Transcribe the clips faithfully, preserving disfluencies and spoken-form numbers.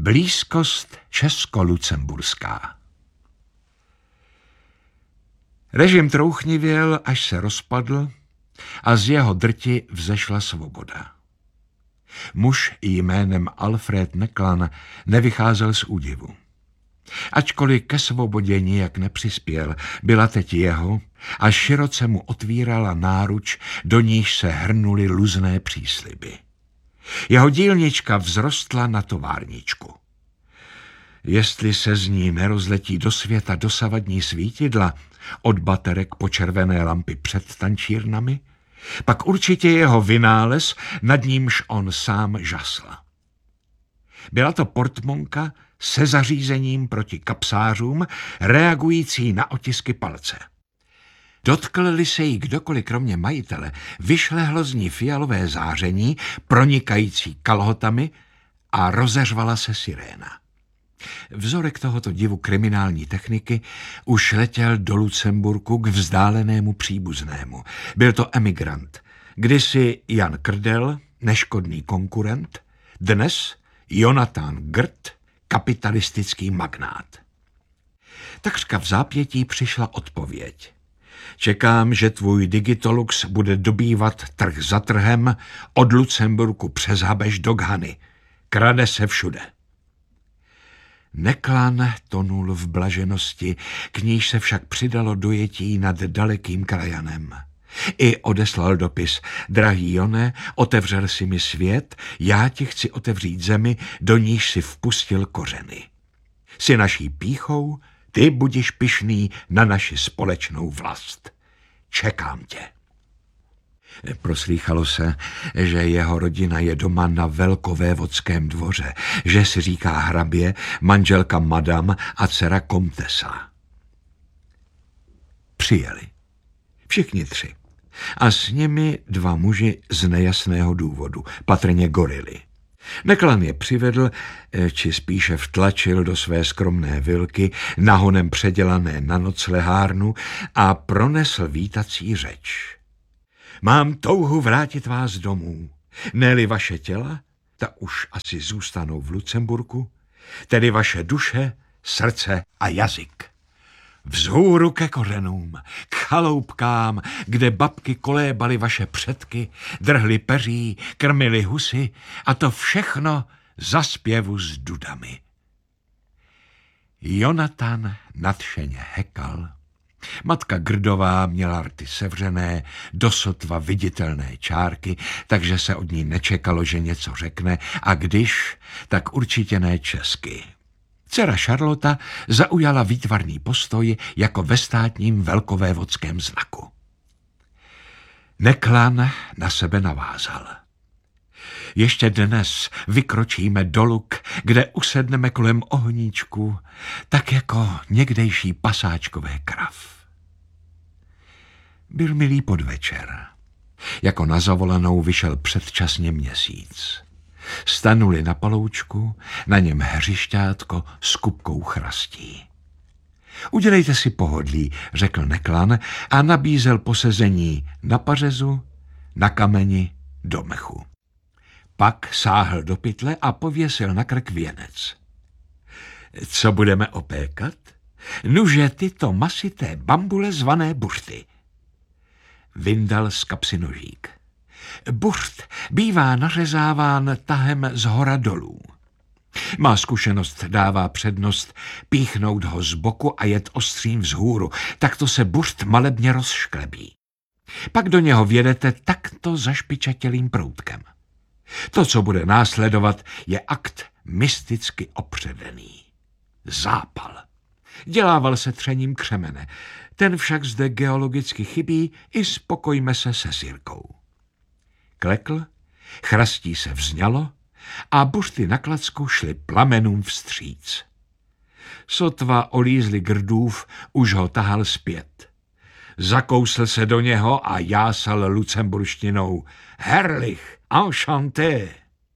Blízkost česko-lucemburská. Režim trouchnivěl, až se rozpadl a z jeho drti vzešla svoboda. Muž jménem Alfred Neklan nevycházel z údivu. Ačkoliv ke svobodě nijak nepřispěl, byla teď jeho a široce mu otvírala náruč, do níž se hrnuly luzné přísliby. Jeho dílnička vzrostla na továrničku. Jestli se z ní nerozletí do světa dosavadní svítidla, od baterek po červené lampy před tančírnami, pak určitě jeho vynález, nad nímž on sám žasl. Byla to portmonka se zařízením proti kapsářům, reagující na otisky palce. Dotkl-li se jí kdokoliv kromě majitele, vyšlehlo z ní fialové záření, pronikající kalhotami, a rozeřvala se siréna. Vzorek tohoto divu kriminální techniky už letěl do Lucemburku k vzdálenému příbuznému. Byl to emigrant, kdysi Jan Krdel, neškodný konkurent, dnes Jonathan Grt, kapitalistický magnát. Takřka v zápětí přišla odpověď. Čekám, že tvůj Digitolux bude dobývat trh za trhem od Lucemburku přes Habeš do Ghany. Krade se všude. Neklan tonul v blaženosti, k níž se však přidalo dojetí nad dalekým krajanem. I odeslal dopis. Drahý Jone, otevřel si mi svět, já ti chci otevřít zemi, do níž si vpustil kořeny. Jsi naší pýchou, ty budiš pyšný na naši společnou vlast. Čekám tě. Proslýchalo se, že jeho rodina je doma na velkovévodském dvoře, že si říká hrabě, manželka madam a dcera komtesa. Přijeli. Všichni tři. A s nimi dva muži z nejasného důvodu, patrně gorily. Neklan je přivedl, či spíše vtlačil do své skromné vilky, nahonem předělané na noclehárnu, a pronesl vítací řeč. Mám touhu vrátit vás domů. Ne-li vaše těla, ta už asi zůstanou v Lucemburku, tedy vaše duše, srdce a jazyk. Vzhůru ke kořenům, k chaloupkám, kde babky kolébaly vaše předky, drhly peří, krmily husy, a to všechno za zpěvu s dudami. Jonathan nadšeně hekal. Matka Grdová měla rty sevřené, dosotva viditelné čárky, takže se od ní nečekalo, že něco řekne, a když, tak určitě ne česky. Dcera Charlota zaujala výtvarný postoj jako ve státním velkovévodském znaku. Neklan na sebe navázal. Ještě dnes vykročíme do Luk, kde usedneme kolem ohníčku, tak jako někdejší pasáčkové krav. Byl milý podvečer. Jako na zavolanou vyšel předčasně měsíc. Stanuli na paloučku, na něm hřišťátko s kupkou chrastí. Udělejte si pohodlí, řekl Neklan a nabízel posezení na pařezu, na kameni, do mechu. Pak sáhl do pytle a pověsil na krk věnec. Co budeme opékat? Nuže tyto masité bambule zvané buřty. Vyndal z kapsy nožík. Buřt bývá nařezáván tahem z hora dolů. Má zkušenost dává přednost píchnout ho z boku a jet ostřím vzhůru, takto se buřt malebně rozšklebí. Pak do něho vjedete takto zašpičatělým proutkem. To, co bude následovat, je akt mysticky opředený. Zápal. Dělával se třením křemene. Ten však zde geologicky chybí, i spokojme se se sirkou. Klekl, chrastí se vzňalo a buřty na klacku šly plamenům vstříc. Sotva olízli Grdův, už ho tahal zpět. Zakousl se do něho a jásal lucemburštinou. Herrlich, enchanté.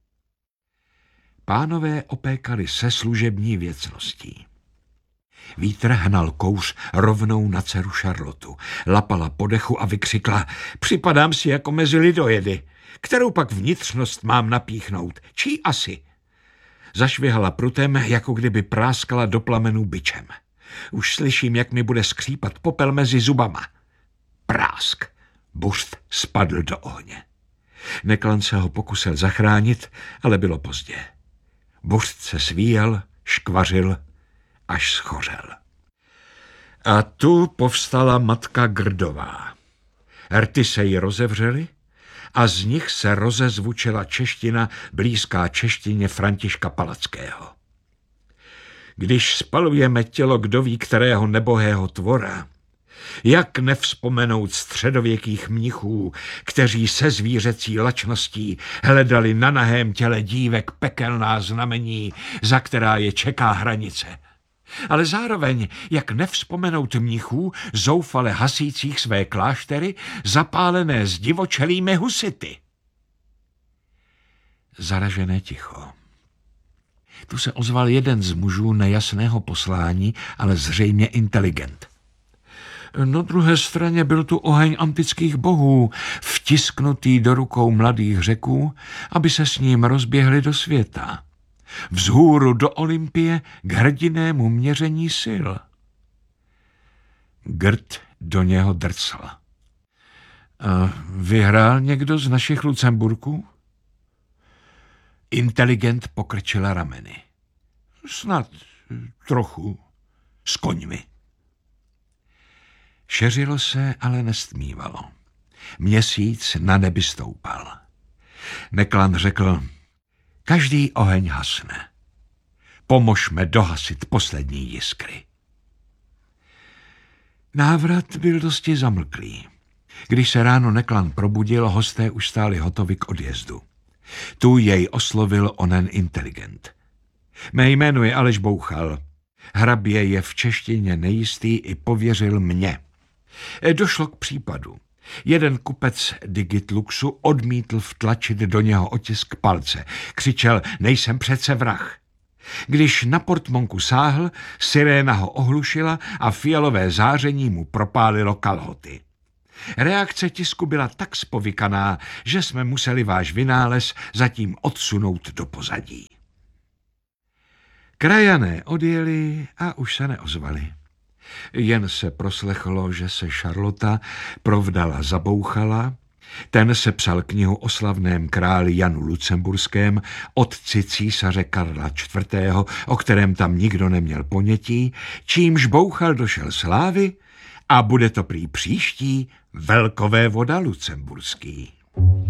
Pánové opékali se služební věcností. Vítr hnal kouř rovnou na dceru Charlotu. Lapala po dechu a vykřikla: Připadám si jako mezi lidojedy. Kterou pak vnitřnost mám napíchnout? Čí asi? Zašvihala prutem, jako kdyby práskala do plamenů bičem. Už slyším, jak mi bude skřípat popel mezi zubama. Prásk. Buřt spadl do ohně. Neklan se ho pokusil zachránit, ale bylo pozdě. Buřt se svíjel, škvařil, až schořel. A tu povstala matka Grdová. Rty se jí rozevřely a z nich se rozezvučila čeština blízká češtině Františka Palackého. Když spalujeme tělo kdoví kterého nebohého tvora, jak nevzpomenout středověkých mnichů, kteří se zvířecí lačností hledali na nahém těle dívek pekelná znamení, za která je čeká hranice. Ale zároveň, jak nevzpomenout mnichů, zoufale hasících své kláštery, zapálené zdivočelými husity. Zaražené ticho. Tu se ozval jeden z mužů nejasného poslání, ale zřejmě inteligent. Na druhé straně byl tu oheň antických bohů, vtisknutý do rukou mladých Řeků, aby se s ním rozběhli do světa. Vzhůru do Olympie k hrdinému měření sil. Grd do něho drcl. A vyhrál někdo z našich Lucemburků? Inteligent pokrčila rameny. Snad trochu s koňmi. Šeřilo se, ale nestmívalo. Měsíc na nebi stoupal. Neklan řekl, každý oheň hasne. Pomožme dohasit poslední jiskry. Návrat byl dosti zamlklý. Když se ráno Neklan probudil, hosté už stáli hotovi k odjezdu. Tu jej oslovil onen inteligent. Mé jméno je Aleš Bouchal. Hrabě je v češtině nejistý i pověřil mě. Došlo k případu. Jeden kupec Digitluxu odmítl vtlačit do něho otisk palce. Křičel, nejsem přece vrah. Když na portmonku sáhl, siréna ho ohlušila a fialové záření mu propálilo kalhoty. Reakce tisku byla tak spovykaná, že jsme museli váš vynález zatím odsunout do pozadí. Krajané odjeli a už se neozvali. Jen se proslechlo, že se Šarlota provdala za Bouchala, ten se psal knihu o slavném králi Janu Lucemburském, otci císaře Karla čtvrtého., o kterém tam nikdo neměl ponětí, čímž Bouchal došel slávy a bude to prý příští velkovévoda lucemburský.